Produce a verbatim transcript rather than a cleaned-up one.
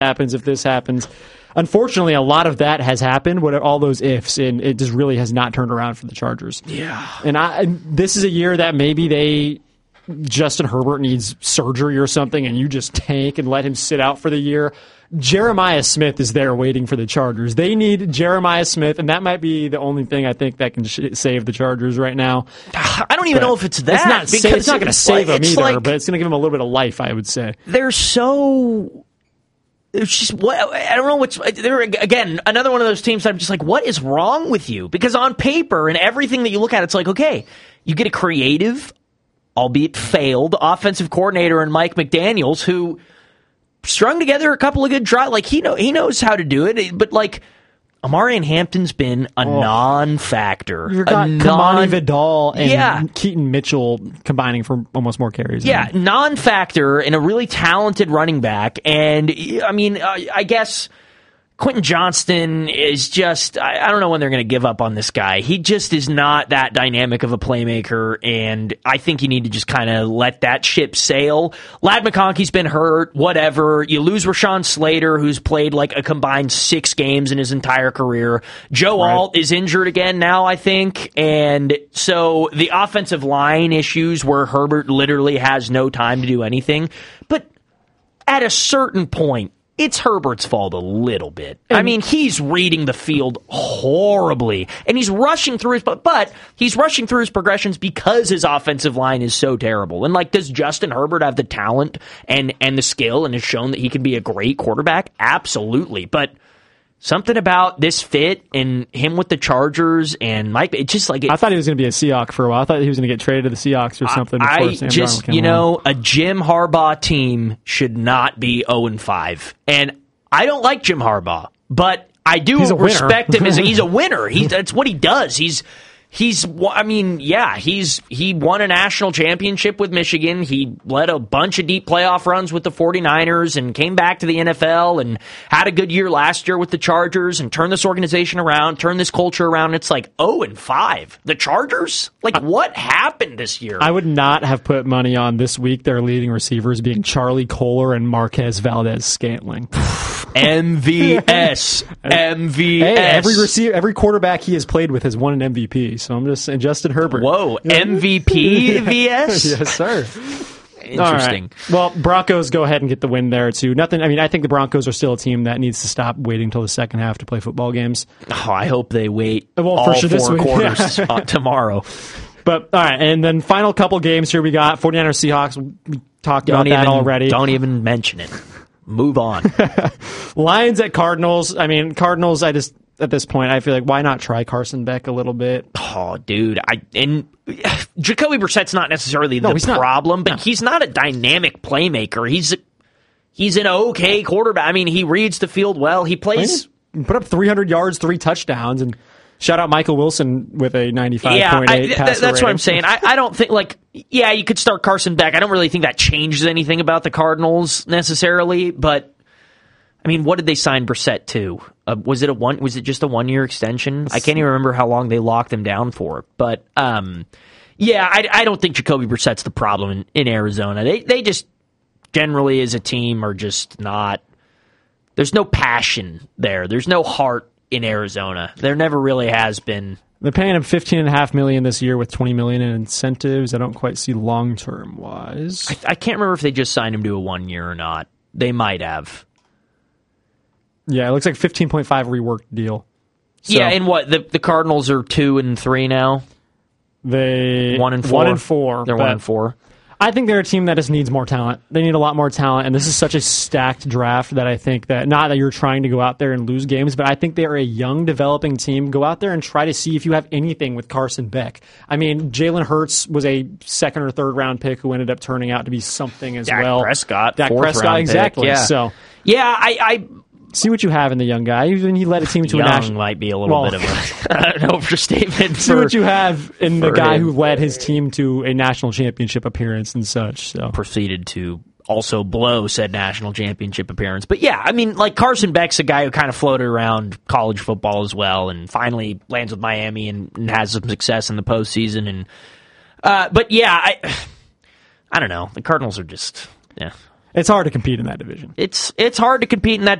happens, if this happens. Unfortunately, a lot of that has happened, what all those ifs, and it just really has not turned around for the Chargers. Yeah. And I, this is a year that maybe they, Justin Herbert needs surgery or something, and you just tank and let him sit out for the year. Jeremiah Smith is there waiting for the Chargers. They need Jeremiah Smith, and that might be the only thing I think that can sh- save the Chargers right now. I don't even but know if it's that. It's not, because sa- it's not going to save like, them either, like, but it's going to give them a little bit of life, I would say. They're so... It's just what I don't know what's they're again another one of those teams that I'm just like, what is wrong with you? Because on paper and everything that you look at, it's like, okay, you get a creative, albeit failed, offensive coordinator in Mike McDaniels who strung together a couple of good drives. Like he know he knows how to do it, but like Amari and Hampton's been a oh. non-factor. You've got a Kamani non- Vidal and yeah. Keaton Mitchell combining for almost more carries. Yeah, non-factor and a really talented running back. And, I mean, I guess Quentin Johnston is just, I, I don't know when they're going to give up on this guy. He just is not that dynamic of a playmaker, and I think you need to just kind of let that ship sail. Ladd McConkey's been hurt, whatever. You lose Rashawn Slater, who's played like a combined six games in his entire career. Joe right. Alt is injured again now, I think, and so the offensive line issues where Herbert literally has no time to do anything, but at a certain point, it's Herbert's fault a little bit. I mean, he's reading the field horribly, and he's rushing through his, but, but he's rushing through his progressions because his offensive line is so terrible. And like, does Justin Herbert have the talent and, and the skill and has shown that he can be a great quarterback? Absolutely. But something about this fit and him with the Chargers and Mike, it's just like... It, I thought he was going to be a Seahawk for a while. I thought he was going to get traded to the Seahawks or something. I, before I Sam just, you know, a Jim Harbaugh team should not be oh and five. And I don't like Jim Harbaugh, but I do respect him as a, he's a winner. He, that's what he does. He's... He's, I mean, yeah, he's he won a national championship with Michigan. He led a bunch of deep playoff runs with the 49ers and came back to the N F L and had a good year last year with the Chargers and turned this organization around, turned this culture around. It's like oh and five. The Chargers? Like, what happened this year? I would not have put money on this week their leading receivers being Charlie Kohler and Marquez Valdez-Scantling. M V S. M V S. Hey, every receiver, every quarterback he has played with has won an M V P. So I'm just saying, Justin Herbert. Whoa, M V P V S? Yes, sir. Interesting. Right. Well, Broncos go ahead and get the win there, too. Nothing. I mean, I think the Broncos are still a team that needs to stop waiting until the second half to play football games. Oh, I hope they wait well, all for sure four this week. quarters uh, tomorrow. But, all right, and then final couple games here we got. 49ers Seahawks. We talked don't about even, that already. Don't even mention it. Move on. Lions at Cardinals. I mean, Cardinals, I just... At this point, I feel like, why not try Carson Beck a little bit? Oh, dude. I and Jacoby Brissett's not necessarily the no, he's problem, not. but No. he's not a dynamic playmaker. He's he's an okay quarterback. I mean, he reads the field well. He plays... He put up three hundred yards, three touchdowns, and shout out Michael Wilson with a ninety-five point eight yeah, I, passer th- that's rating. what I'm saying. I, I don't think, like, yeah, you could start Carson Beck. I don't really think that changes anything about the Cardinals necessarily, but... I mean, what did they sign Brissett to? Uh, was it a one? Was it just a one year extension? I can't even remember how long they locked him down for. But um, yeah, I, I don't think Jacoby Brissett's the problem in, in Arizona. They they just generally as a team are just not. There's no passion there. There's no heart in Arizona. There never really has been. They're paying him fifteen and a half million this year with twenty million in incentives. I don't quite see long term wise. I, I can't remember if they just signed him to a one year or not. They might have. Yeah, it looks like fifteen point five reworked deal. So yeah, and what the the Cardinals are two and three now. They one and four. One and four. They're one and four. I think they're a team that just needs more talent. They need a lot more talent, and this is such a stacked draft that I think that not that you're trying to go out there and lose games, but I think they're a young, developing team. Go out there and try to see if you have anything with Carson Beck. I mean, Jalen Hurts was a second or third round pick who ended up turning out to be something as Dak well. Prescott, Dak fourth Prescott, round exactly. Pick, yeah. So yeah, I. I see what you have in the young guy. Even he led a team to young a national. Might be a little well, bit of a, an overstatement. See for, what you have in the guy him. who led his team to a national championship appearance and such. So proceeded to also blow said national championship appearance. But yeah, I mean, like Carson Beck's a guy who kind of floated around college football as well, and finally lands with Miami and, and has some success in the postseason. And uh, but yeah, I I don't know. The Cardinals are just yeah. It's hard to compete in that division. It's it's hard to compete in that